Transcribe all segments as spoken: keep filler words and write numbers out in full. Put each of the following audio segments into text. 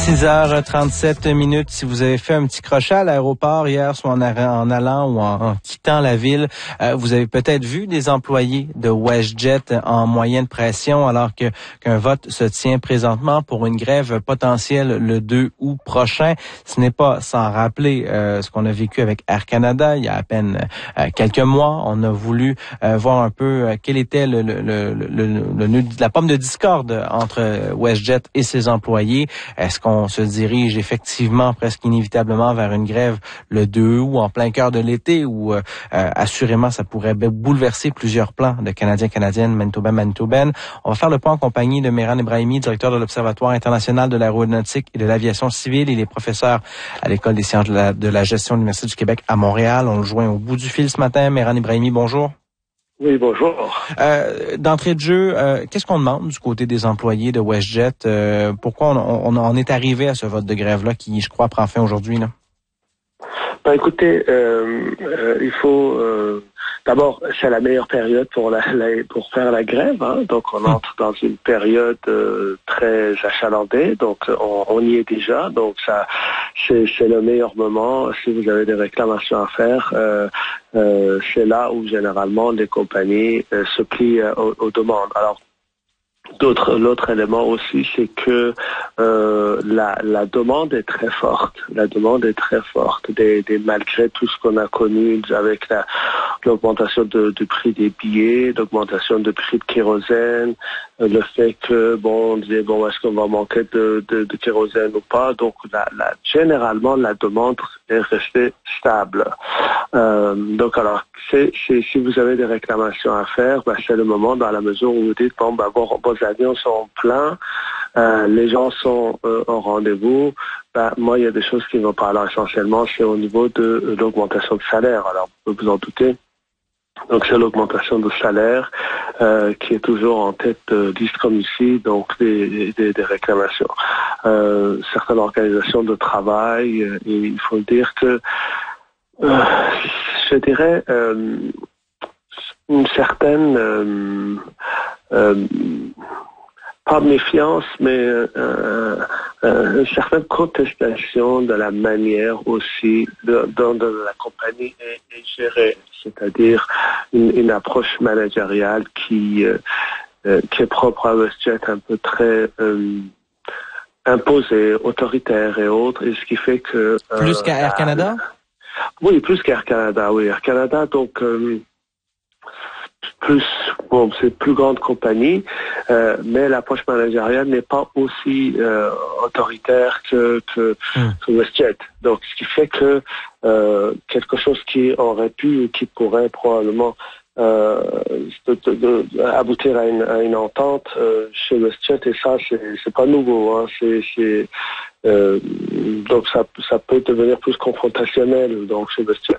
six heures trente-sept minutes. Si vous avez fait un petit crochet à l'aéroport hier, soit en, en allant ou en, en quittant la ville, euh, vous avez peut-être vu des employés de WestJet en moyenne pression alors que qu'un vote se tient présentement pour une grève potentielle le deux août prochain. Ce n'est pas sans rappeler euh, ce qu'on a vécu avec Air Canada il y a à peine euh, quelques mois. On a voulu euh, voir un peu euh, quel était le, le, le, le, le, le, la pomme de discorde entre WestJet et ses employés. Est-ce qu'on se dirige effectivement presque inévitablement vers une grève le deux août en plein cœur de l'été où euh, assurément ça pourrait bouleverser plusieurs plans de Canadiens, Canadiennes, Manitobains, Manitobaines. On va faire le point en compagnie de Mehran Ebrahimi, directeur de l'Observatoire international de l'aéronautique et de l'aviation civile. Il est professeur à l'École des sciences de la, de la gestion de l'Université du Québec à Montréal. On le joint au bout du fil ce matin. Mehran Ebrahimi, bonjour. Oui, bonjour. Euh, d'entrée de jeu, euh, qu'est-ce qu'on demande du côté des employés de WestJet? Euh, pourquoi on, on, on est arrivé à ce vote de grève-là qui, je crois, prend fin aujourd'hui, là? Ben, écoutez, euh, euh, il faut... Euh, d'abord, c'est la meilleure période pour la, la pour faire la grève. Hein, donc, on entre dans une période euh, très achalandée. Donc, on, on y est déjà. Donc, ça, c'est, c'est le meilleur moment. Si vous avez des réclamations à faire, euh, euh, c'est là où, généralement, les compagnies euh, se plient euh, aux, aux demandes. Alors, D'autres, l'autre élément aussi, c'est que euh, la, la demande est très forte. La demande est très forte. Des, des, malgré tout ce qu'on a connu avec la, l'augmentation de, du prix des billets, l'augmentation du prix de kérosène, euh, le fait que bon, on disait bon, est-ce qu'on va manquer de, de, de kérosène ou pas. Donc, la, la, généralement, la demande est restée stable. Euh, donc, alors, c'est, c'est, si vous avez des réclamations à faire, ben, c'est le moment dans la mesure où vous dites bon, ben, bon, bon les avions sont pleins, euh, les gens sont euh, au rendez-vous. Ben, moi, il y a des choses qui ne vont pas. Alors, essentiellement, c'est au niveau de euh, l'augmentation de salaire. Alors, vous pouvez vous en douter. Donc, c'est l'augmentation de salaire euh, qui est toujours en tête de liste comme ici, donc des, des, des réclamations. Euh, certaines organisations de travail, euh, et il faut dire que, euh, je dirais, euh, une certaine... Euh, Euh, pas méfiance, mais euh, euh, une certaine contestation de la manière aussi de, dont de la compagnie est, est gérée, c'est-à-dire une, une approche managériale qui, euh, euh, qui est propre à WestJet, un peu très euh, imposée, autoritaire et autres, et ce qui fait que... Euh, plus qu'à Air Canada? Oui, plus qu'Air Canada, oui. Air Canada, donc... Euh, plus bon, c'est une plus grande compagnie, euh, mais l'approche managériale n'est pas aussi euh, autoritaire que que, mm. que WestJet. Donc, ce qui fait que euh, quelque chose qui aurait pu ou qui pourrait probablement euh, de, de, de, aboutir à une, à une entente euh, chez WestJet, et ça, c'est c'est pas nouveau. Hein, c'est c'est euh, donc ça ça peut devenir plus confrontationnel donc chez WestJet.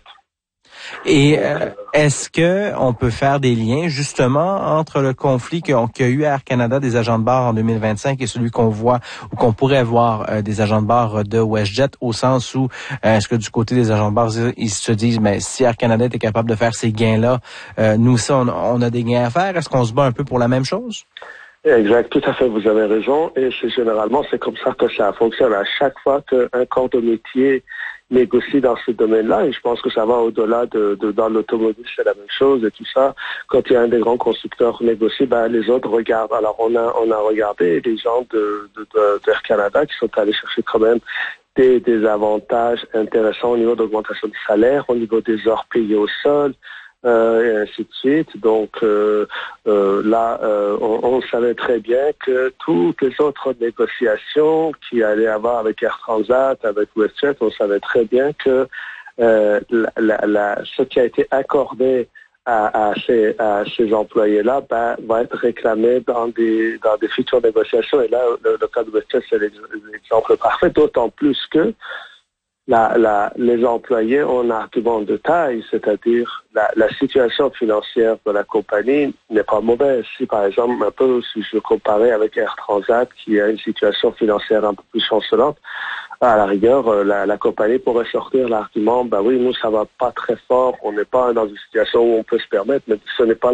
Et euh, est-ce que on peut faire des liens justement entre le conflit qu'il y a eu à Air Canada des agents de bord en deux mille vingt-cinq et celui qu'on voit ou qu'on pourrait voir euh, des agents de bord de WestJet, au sens où euh, est-ce que du côté des agents de bord ils se disent mais si Air Canada était capable de faire ces gains-là, euh, nous ça on, on a des gains à faire. Est-ce qu'on se bat un peu pour la même chose? Exact, tout à fait, vous avez raison. Et c'est généralement c'est comme ça que ça fonctionne. À chaque fois qu'un corps de métier négocie dans ce domaine-là, et je pense que ça va au-delà de, de dans l'automobile, c'est la même chose et tout ça. Quand il y a un des grands constructeurs négocie, ben les autres regardent. Alors on a on a regardé des gens de de, de d'Air Canada qui sont allés chercher quand même des des avantages intéressants au niveau d'augmentation de salaire, au niveau des heures payées au sol. Euh, et ainsi de suite. Donc euh, euh, là, euh, on, on savait très bien que toutes les autres négociations qu'il allait avoir avec Air Transat, avec WestJet, on savait très bien que euh, la, la, la, ce qui a été accordé à, à ces, à ces employés-là ben, va être réclamé dans des dans des futures négociations. Et là, le, le cas de WestJet, c'est l'exemple parfait, d'autant plus que La, la, les employés ont un argument de taille, c'est-à-dire la, la situation financière de la compagnie n'est pas mauvaise. Si, par exemple, un peu, si je comparais avec Air Transat, qui a une situation financière un peu plus chancelante, à la rigueur, la, la compagnie pourrait sortir l'argument, ben oui, nous, ça va pas très fort, on n'est pas dans une situation où on peut se permettre, mais ce n'est pas